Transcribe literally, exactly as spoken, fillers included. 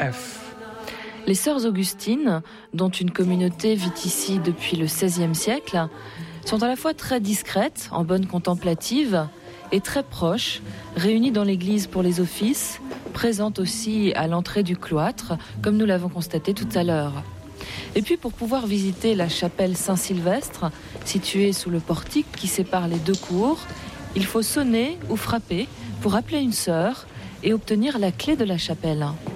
F. Les sœurs Augustines, dont une communauté vit ici depuis le seizième siècle, sont à la fois très discrètes, en bonne contemplative, et très proches, réunies dans l'église pour les offices, présentes aussi à l'entrée du cloître, comme nous l'avons constaté tout à l'heure. Et puis pour pouvoir visiter la chapelle Saint-Sylvestre, située sous le portique qui sépare les deux cours, il faut sonner ou frapper pour appeler une sœur et obtenir la clé de la chapelle.